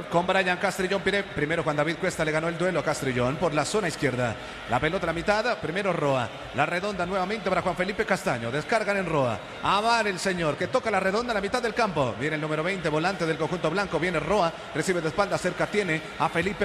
con Brian Castrillón. Primero Juan David Cuesta le ganó el duelo a Castrillón por la zona izquierda. La pelota a la mitad, primero Roa. La redonda nuevamente para Juan Felipe Castaño. Descargan en Roa. Avar el señor que toca la redonda a la mitad del campo. Viene el número 20, volante del conjunto blanco. Viene Roa, recibe de espalda, cerca tiene a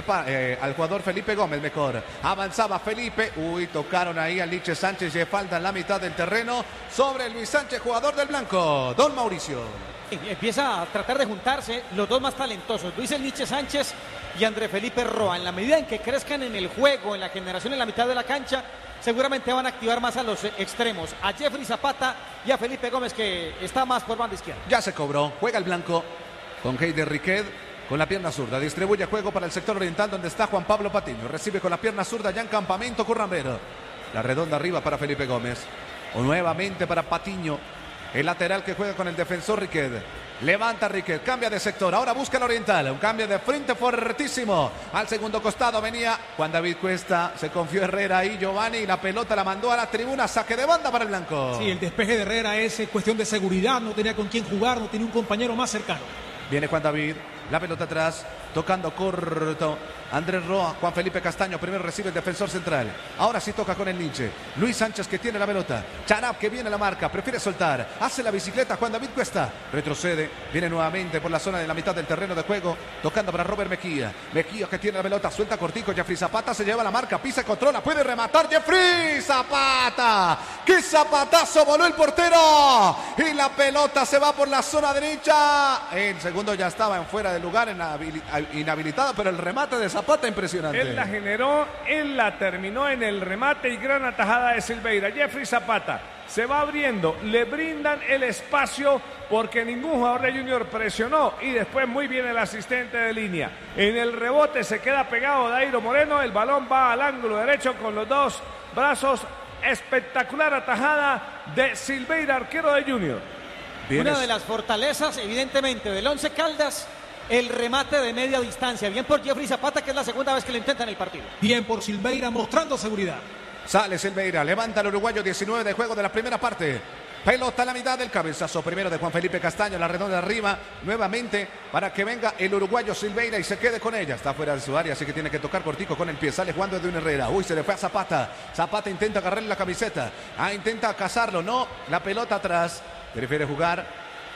al jugador Felipe Gómez mejor. Avanzaba Felipe. Uy, tocaron ahí a Liche Sánchez y falta en la mitad del terreno sobre Luis Sánchez, jugador del blanco. Don Mauricio. Empieza a tratar de juntarse los dos más talentosos, Luis El Niche Sánchez y André Felipe Roa. En la medida en que crezcan en el juego, en la generación en la mitad de la cancha, seguramente van a activar más a los extremos, a Jeffrey Zapata y a Felipe Gómez, que está más por banda izquierda. Ya se cobró, juega el blanco con Heider Riquet. Con la pierna zurda, distribuye juego para el sector oriental donde está Juan Pablo Patiño. Recibe con la pierna zurda ya en campamento Currambero. La redonda arriba para Felipe Gómez. O nuevamente para Patiño. El lateral que juega con el defensor Riquet. Levanta Riquet, cambia de sector. Ahora busca el oriental. Un cambio de frente fuertísimo. Al segundo costado venía Juan David Cuesta. Se confió Herrera ahí, Giovanni. Y la pelota la mandó a la tribuna. Saque de banda para el blanco. Sí, el despeje de Herrera es cuestión de seguridad. No tenía con quién jugar, no tenía un compañero más cercano. Viene Juan David, la pelota atrás, tocando corto. Andrés Roa, Juan Felipe Castaño, primero recibe el defensor central. Ahora sí toca con el Nietzsche. Luis Sánchez que tiene la pelota. Charab que viene a la marca, prefiere soltar. Hace la bicicleta Juan David Cuesta. Retrocede, viene nuevamente por la zona de la mitad del terreno de juego. Tocando para Robert Mejía. Mejía que tiene la pelota, suelta cortico. Jeffrey Zapata se lleva la marca, pisa, controla, puede rematar Jeffrey Zapata. ¡Qué zapatazo voló el portero! Y la pelota se va por la zona derecha. El segundo ya estaba en fuera de lugar, inhabilitado, pero el remate de Zapata impresionante. Él la generó, él la terminó en el remate y gran atajada de Silveira. Jeffrey Zapata se va abriendo, le brindan el espacio porque ningún jugador de Junior presionó y después muy bien el asistente de línea. En el rebote se queda pegado Dairo Moreno, el balón va al ángulo derecho con los dos brazos. Espectacular atajada de Silveira, arquero de Junior. Una de las fortalezas, evidentemente, del Once Caldas, el remate de media distancia. Bien por Jeffrey Zapata, que es la segunda vez que lo intenta en el partido. Bien por Silveira, mostrando seguridad. Sale Silveira, levanta el uruguayo, 19 de juego de la primera parte. Pelota a la mitad del cabezazo primero de Juan Felipe Castaño, la redonda de arriba, nuevamente para que venga el uruguayo Silveira y se quede con ella. Está fuera de su área, así que tiene que tocar cortico con el pie. Sale jugando de un Herrera. Uy, se le fue a Zapata. Zapata intenta agarrarle la camiseta. Intenta cazarlo. No, la pelota atrás. Prefiere jugar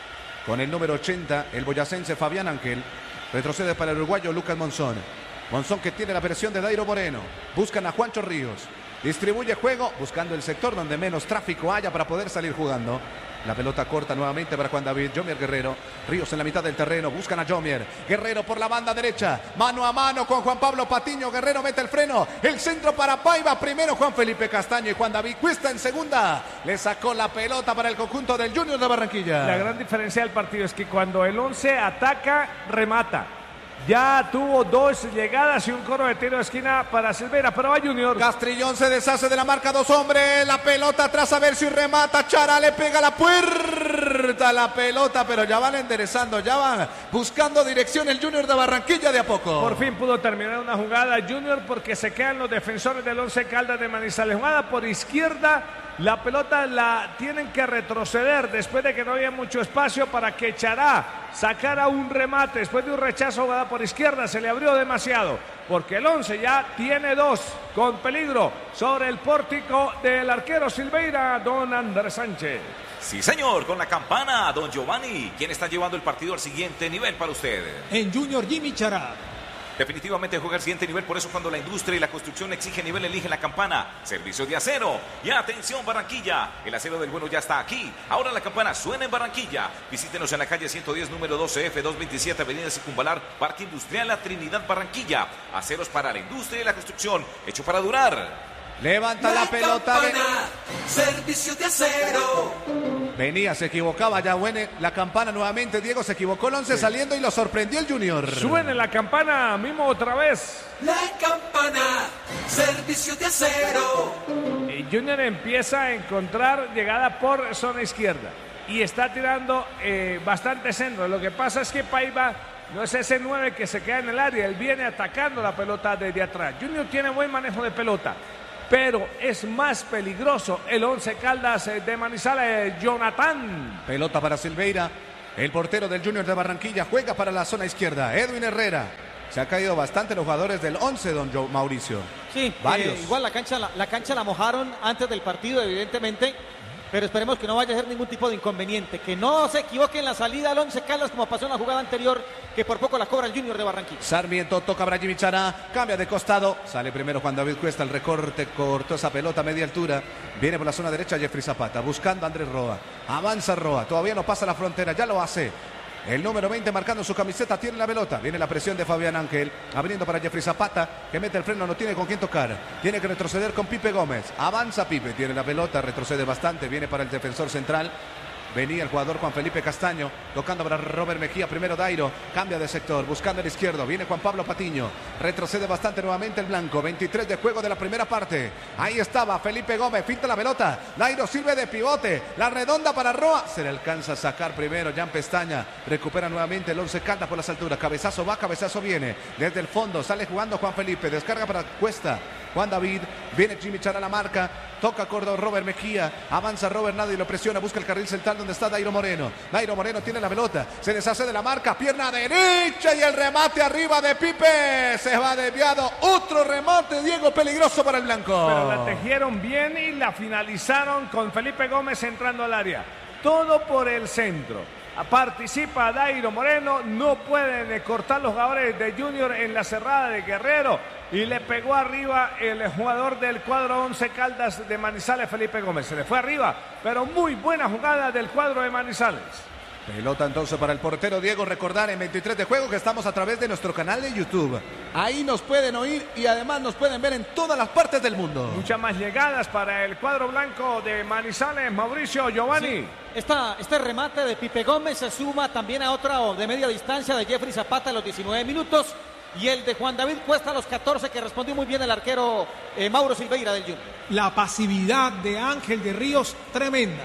con el número 80, el boyacense Fabián Ángel. Retrocede para el uruguayo Lucas Monzón. Monzón que tiene la presión de Dairo Moreno. Buscan a Juancho Ríos. Distribuye juego buscando el sector donde menos tráfico haya para poder salir jugando. La pelota corta nuevamente para Juan David. Jomier Guerrero. Ríos en la mitad del terreno. Buscan a Jomier. Guerrero por la banda derecha. Mano a mano con Juan Pablo Patiño. Guerrero mete el freno. El centro para Paiva. Primero Juan Felipe Castaño y Juan David Cuesta en segunda. Le sacó la pelota para el conjunto del Junior de Barranquilla. La gran diferencia del partido es que cuando el 11 ataca, remata. Ya tuvo dos llegadas y un coro de tiro de esquina para Silveira, pero va Junior. Castrillón se deshace de la marca, dos hombres, la pelota atrás a ver si remata. Chara le pega a la puerta, la pelota, pero ya van enderezando, ya van buscando dirección el Junior de Barranquilla de a poco. Por fin pudo terminar una jugada Junior porque se quedan los defensores del Once Caldas de Manizales. Jugada por izquierda. La pelota la tienen que retroceder después de que no había mucho espacio para que Chará sacara un remate. Después de un rechazo jugada por izquierda se le abrió demasiado porque el 11 ya tiene dos con peligro sobre el pórtico del arquero Silveira, don Andrés Sánchez. Sí, señor, con la campana, don Giovanni. ¿Quién está llevando el partido al siguiente nivel para usted? En Junior, Jimmy Chará. Definitivamente juega al siguiente nivel, por eso cuando la industria y la construcción exigen nivel, eligen la campana. Servicio de acero. Y atención Barranquilla, el acero del bueno ya está aquí. Ahora la campana suena en Barranquilla. Visítenos en la calle 110, número 12F, 227, avenida Circunvalar, Parque Industrial La Trinidad, Barranquilla. Aceros para la industria y la construcción, hecho para durar. Levanta la pelota. Campana, servicio de acero. Venía, se equivocaba ya, bueno, la campana nuevamente. Diego se equivocó el 11 saliendo y lo sorprendió el Junior. Suene la campana, Mimo, otra vez. La campana, servicio de acero. Junior empieza a encontrar llegada por zona izquierda y está tirando bastante centro. Lo que pasa es que Paiva no es ese 9 que se queda en el área, él viene atacando la pelota desde atrás. Junior tiene buen manejo de pelota, pero es más peligroso el Once Caldas de Manizales. Jonathan. Pelota para Silveira. El portero del Junior de Barranquilla juega para la zona izquierda. Edwin Herrera. Se ha caído bastante los jugadores del 11, don Mauricio. Sí, varios. Igual la cancha la mojaron antes del partido, evidentemente. Pero esperemos que no vaya a ser ningún tipo de inconveniente. Que no se equivoque en la salida al 11 Caldas como pasó en la jugada anterior, que por poco la cobra el Junior de Barranquilla. Sarmiento toca para Jimmy Chará, cambia de costado. Sale primero Juan David Cuesta, el recorte, cortó esa pelota a media altura. Viene por la zona derecha Jeffrey Zapata, buscando a Andrés Roa. Avanza Roa, todavía no pasa la frontera, ya lo hace. El número 20 marcando su camiseta, tiene la pelota. Viene la presión de Fabián Ángel, abriendo para Jeffrey Zapata, que mete el freno, no tiene con quién tocar. Tiene que retroceder con Pipe Gómez. Avanza Pipe, tiene la pelota, retrocede bastante. Viene para el defensor central. Venía el jugador Juan Felipe Castaño, tocando para Robert Mejía, primero Dairo, cambia de sector, buscando el izquierdo, viene Juan Pablo Patiño, retrocede bastante nuevamente el blanco, 23 de juego de la primera parte, ahí estaba Felipe Gómez, finta la pelota, Dairo sirve de pivote, la redonda para Roa, se le alcanza a sacar primero Jan Pestaña, recupera nuevamente el 11 Caldas por las alturas, cabezazo va, cabezazo viene, desde el fondo, sale jugando Juan Felipe, descarga para Cuesta, Juan David, viene Jimmy Chará a la marca, toca Córdoba Robert Mejía, avanza Robert, nadie lo presiona, busca el carril central donde está Dairo Moreno. Dairo Moreno tiene la pelota, se deshace de la marca, pierna derecha y el remate arriba de Pipe. Se va desviado, otro remate, Diego, peligroso para el blanco. Pero la tejieron bien y la finalizaron con Felipe Gómez entrando al área. Todo por el centro. Participa Dairo Moreno, no pueden cortar los jugadores de Junior en la cerrada de Guerrero y le pegó arriba el jugador del cuadro 11 Caldas de Manizales, Felipe Gómez. Se le fue arriba, pero muy buena jugada del cuadro de Manizales. Pelota entonces para el portero Diego. Recordar en 23 de juego que estamos a través de nuestro canal de YouTube. Ahí nos pueden oír y además nos pueden ver en todas las partes del mundo. Muchas más llegadas para el cuadro blanco de Manizales, Mauricio Giovanni. Sí. Este remate de Pipe Gómez se suma también a otra de media distancia de Jeffrey Zapata a los 19 minutos y el de Juan David Cuesta a los 14, que respondió muy bien el arquero Mauro Silveira del Junior. La pasividad de Ángel de Ríos, tremenda.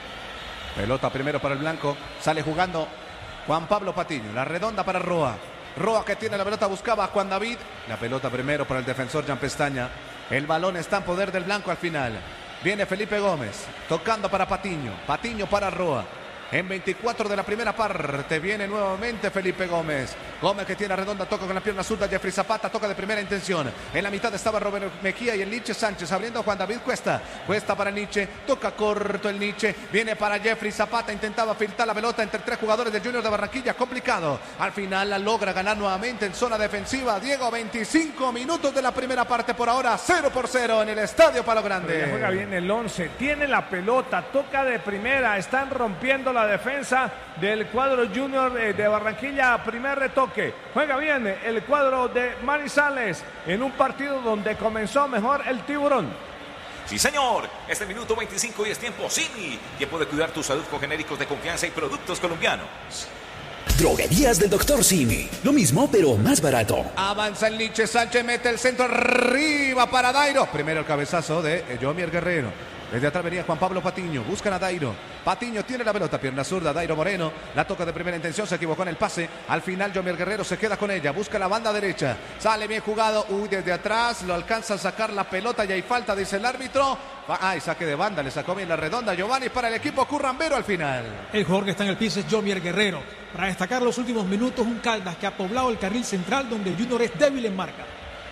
Pelota primero para el blanco, sale jugando Juan Pablo Patiño, la redonda para Roa. Roa que tiene la pelota, buscaba a Juan David. La pelota primero para el defensor Jan Pestaña. El balón está en poder del blanco al final. Viene Felipe Gómez, tocando para Patiño. Patiño para Roa. En 24 de la primera parte viene nuevamente Felipe Gómez. Gómez que tiene redonda, toca con la pierna zurda. Jeffrey Zapata toca de primera intención. En la mitad estaba Robert Mejía y el Nietzsche Sánchez abriendo a Juan David Cuesta. Cuesta para Nietzsche, toca corto el Nietzsche. Viene para Jeffrey Zapata, intentaba filtrar la pelota entre tres jugadores del Junior de Barranquilla. Complicado. Al final la logra ganar nuevamente en zona defensiva. Diego, 25 minutos de la primera parte por ahora. 0-0 en el Estadio Palo Grande. Juega bien el 11, tiene la pelota, toca de primera, están rompiendo la defensa del cuadro Junior de Barranquilla. Primer retoque, juega bien el cuadro de Manizales en un partido donde comenzó mejor el Tiburón. Sí, señor. Este minuto 25 y es tiempo Simi. Tiempo de cuidar tu salud con genéricos de confianza y productos colombianos. Droguerías del Dr. Simi. Lo mismo, pero más barato. Avanza el Nietzsche Sánchez, mete el centro arriba para Dairo. Primero el cabezazo de Yomier Guerrero. Desde atrás venía Juan Pablo Patiño, buscan a Dairo. Patiño tiene la pelota, pierna zurda, Dairo Moreno. La toca de primera intención, se equivocó en el pase. Al final Yomier Guerrero se queda con ella, busca la banda derecha. Sale bien jugado, desde atrás, lo alcanza a sacar la pelota y hay falta, dice el árbitro. Saque de banda, le sacó bien la redonda Giovanni para el equipo currambero al final. El jugador que está en el piso es Yomier Guerrero. Para destacar los últimos minutos, un Caldas que ha poblado el carril central donde el Junior es débil en marca.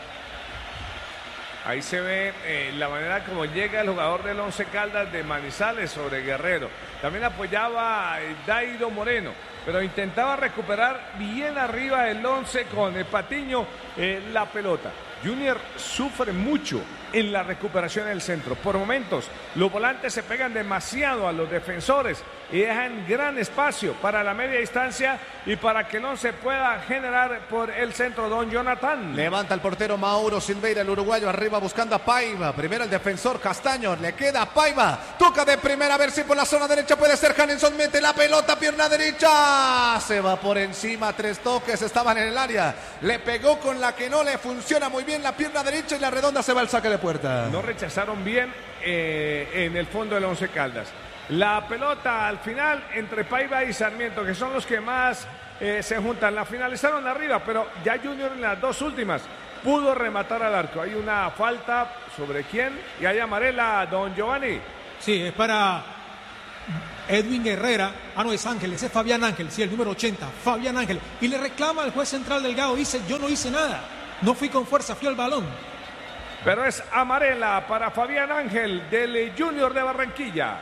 Ahí se ve la manera como llega el jugador del 11 Caldas de Manizales sobre Guerrero. También apoyaba a Dairo Moreno, pero intentaba recuperar bien arriba el 11 con el Patiño la pelota. Junior sufre mucho en la recuperación del centro. Por momentos, los volantes se pegan demasiado a los defensores y dejan gran espacio para la media distancia y para que el 11 pueda generar por el centro don Jonathan. Levanta el portero Mauro Silveira, el uruguayo, arriba buscando a Paiva. Primero el defensor Castaño, le queda a Paiva. Toca de primera, a ver si por la zona derecha puede ser Hanelson. Mete la pelota, pierna derecha. Se va por encima, 3 toques, estaban en el área. Le pegó con la que no le funciona muy bien la pierna derecha y la redonda se va al saque de puerta. No rechazaron bien en el fondo del 11 Caldas. La pelota al final entre Paiva y Sarmiento, que son los que más se juntan. La finalizaron arriba, pero ya Junior en las dos últimas pudo rematar al arco. Hay una falta, ¿sobre quién? Y hay amarela, don Giovanni. Sí, es para Edwin Herrera, no es Ángel, ese es Fabián Ángel, sí, el número 80, Fabián Ángel, y le reclama al juez central Delgado, dice, yo no hice nada, no fui con fuerza, fui al balón. Pero es amarela para Fabián Ángel del Junior de Barranquilla.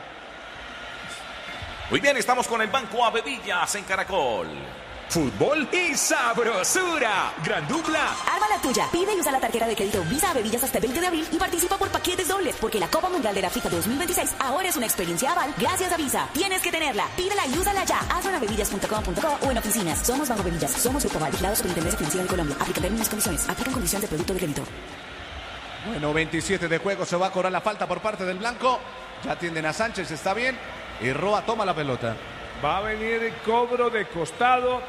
Muy bien, estamos con el Banco A Bebillas en Caracol. Fútbol y sabrosura. Gran dupla. Arma la tuya. Pide y usa la tarjeta de crédito Visa a Bebillas hasta el 20 de abril y participa por paquetes dobles, porque la Copa Mundial de la FIFA 2026 ahora es una experiencia aval gracias a Visa. Tienes que tenerla. Pídela y úsala ya. Hazlo en bebillas.com.co o en oficinas. Somos Banco Bebillas. Somos Grupo Aval, vigilados por Intendencia Financiera de Colombia. Aplican términos y condiciones. Aplican condiciones de producto de crédito. Bueno, 27 de juego, se va a cobrar la falta por parte del blanco. Ya atienden a Sánchez, está bien. Y Roa toma la pelota. Va a venir el cobro de costado.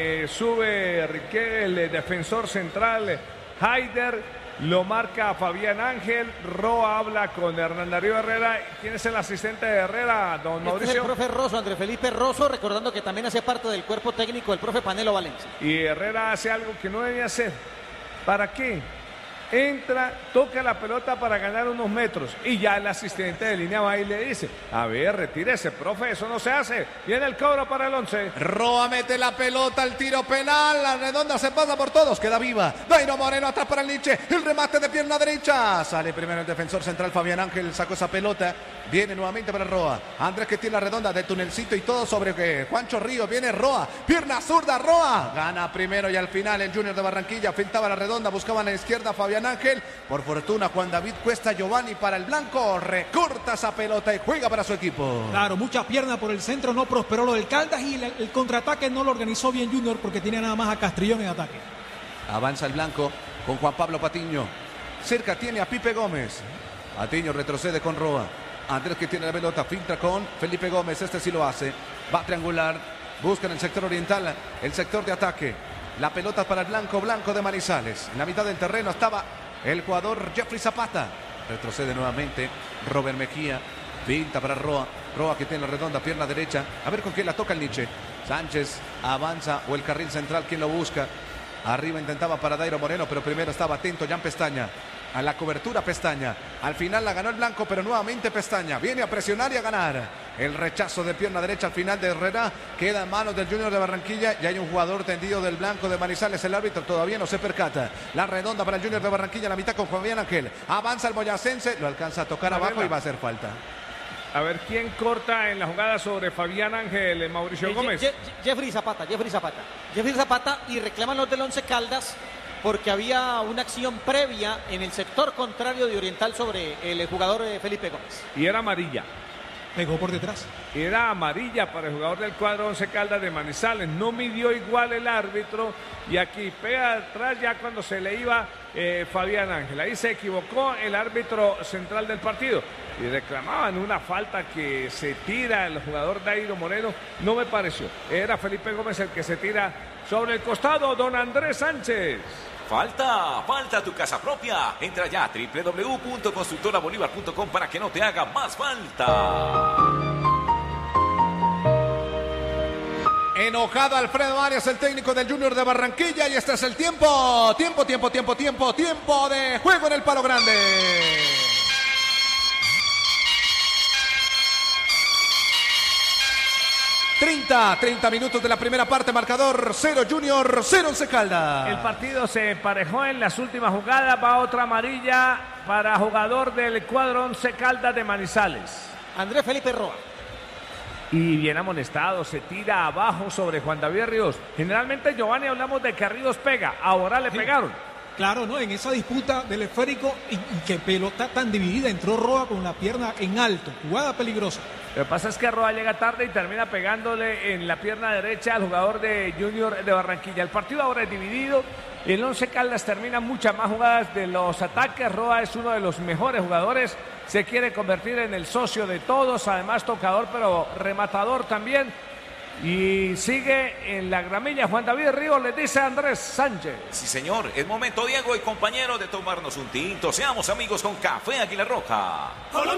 Sube Riquelme, el defensor central, Haider. Lo marca Fabián Ángel. Roa habla con Hernán Darío Herrera. ¿Quién es el asistente de Herrera, don Mauricio? Es el profe Rosso, André Felipe Rosso, recordando que también hace parte del cuerpo técnico del profe Panelo Valencia. Y Herrera hace algo que no debe hacer. ¿Para qué? Entra, toca la pelota para ganar unos metros y ya el asistente de línea va y le dice, a ver, retírese, profe, eso no se hace. Viene el cobro para el 11. Roa mete la pelota al tiro penal, la redonda se pasa por todos, queda viva. Dairo Moreno atrás para el Nietzsche, el remate de pierna derecha. Sale primero el defensor central Fabián Ángel, sacó esa pelota. Viene nuevamente para Roa. Andrés que tiene la redonda de tunelcito y todo sobre Juancho Río. Viene Roa, pierna zurda, Roa. Gana primero y al final el Junior de Barranquilla. Pintaba la redonda, buscaba a la izquierda Fabián Ángel. Por fortuna Juan David Cuesta Giovanni para el blanco. Recorta esa pelota y juega para su equipo. Claro, mucha pierna por el centro, no prosperó lo del Caldas y el contraataque no lo organizó bien Junior porque tiene nada más a Castrillón en ataque. Avanza el blanco con Juan Pablo Patiño. Cerca tiene a Pipe Gómez. Patiño retrocede con Roa. Andrés que tiene la pelota, filtra con Felipe Gómez, este sí lo hace, va a triangular, busca en el sector oriental, el sector de ataque, la pelota para el blanco de Manizales, en la mitad del terreno estaba el jugador Jeffrey Zapata, retrocede nuevamente, Robert Mejía, pinta para Roa, Roa que tiene la redonda, pierna derecha, a ver con quién la toca el Nietzsche, Sánchez avanza o el carril central, ¿quién lo busca? Arriba intentaba para Dairo Moreno, pero primero estaba atento Jan Pestaña. A la cobertura Pestaña. Al final la ganó el blanco, pero nuevamente Pestaña. Viene a presionar y a ganar. El rechazo de pierna derecha al final de Herrera. Queda en manos del Junior de Barranquilla. Y hay un jugador tendido del blanco de Manizales. El árbitro todavía no se percata. La redonda para el Junior de Barranquilla. La mitad con Fabián Ángel. Avanza el boyacense. Lo alcanza a tocar abajo y va a hacer falta. A ver, ¿quién corta en la jugada sobre Fabián Ángel, Mauricio Gómez? Jeffrey Zapata. Jeffrey Zapata y reclaman los del Once Caldas porque había una acción previa en el sector contrario de Oriental sobre el jugador Felipe Gómez. Y era amarilla. Pegó por detrás. Era amarilla para el jugador del cuadro Once Caldas de Manizales. No midió igual el árbitro. Y aquí pega atrás ya cuando se le iba Fabián Ángel. Ahí se equivocó el árbitro central del partido. Y reclamaban una falta que se tira el jugador Dairo Moreno. No me pareció. Era Felipe Gómez el que se tira sobre el costado. Don Andrés Sánchez. Falta tu casa propia. Entra ya a www.constructorabolívar.com para que no te haga más falta. Enojado Alfredo Arias, el técnico del Junior de Barranquilla. Y este es el tiempo de juego en el Palo Grande. 30 minutos de la primera parte, marcador 0 Junior, 0 Once Caldas. El partido se emparejó en las últimas jugadas, va otra amarilla para jugador del cuadro Once Caldas de Manizales. Andrés Felipe Roa. Y bien amonestado, se tira abajo sobre Juan David Ríos. Generalmente, Giovanni, hablamos de que Ríos pega, ahora le pegaron. Claro, ¿no? En esa disputa del esférico y que pelota tan dividida, entró Roa con la pierna en alto, jugada peligrosa. Lo que pasa es que Roa llega tarde y termina pegándole en la pierna derecha al jugador de Junior de Barranquilla. El partido ahora es dividido. El Once Caldas termina muchas más jugadas de los ataques. Roa es uno de los mejores jugadores. Se quiere convertir en el socio de todos. Además tocador, pero rematador también. Y sigue en la gramilla Juan David Ríos, le dice Andrés Sánchez. Sí, señor. Es momento, Diego y compañero, de tomarnos un tinto. Seamos amigos con Café Águila Roja.